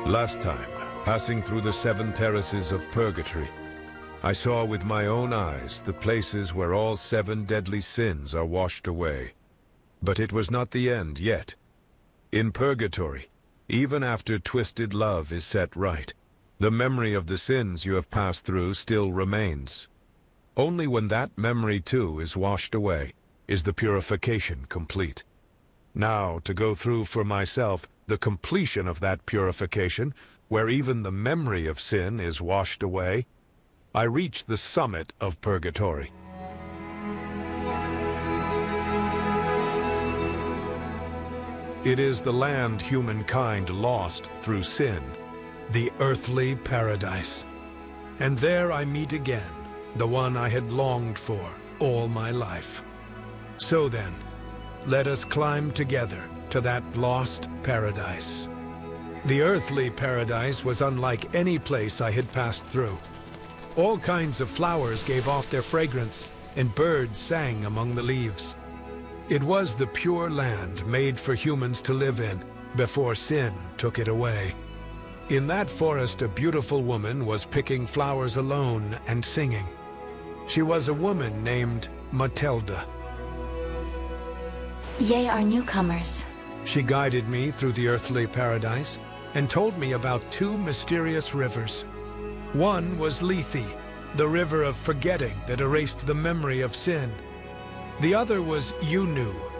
Last time, passing through the 7 terraces of purgatory, I saw with my own eyes the places where all 7 deadly sins are washed away. But it was not the end yet. In purgatory, even after twisted love is set right, the memory of the sins you have passed through still remains. Only when that memory too is washed away is the purification complete. Now, to go through for myself the completion of that purification, where even the memory of sin is washed away, I reach the summit of purgatory. It is the land humankind lost through sin, the earthly paradise. And there I meet again, the one I had longed for all my life. So then, let us climb together to that lost paradise. The earthly paradise was unlike any place I had passed through. All kinds of flowers gave off their fragrance, and birds sang among the leaves. It was the pure land made for humans to live in before sin took it away. In that forest, a beautiful woman was picking flowers alone and singing. She was a woman named Matilda. Ye are newcomers. She guided me through the earthly paradise and told me about 2 mysterious rivers. One was Lethe, the river of forgetting that erased the memory of sin. The other was Yunu,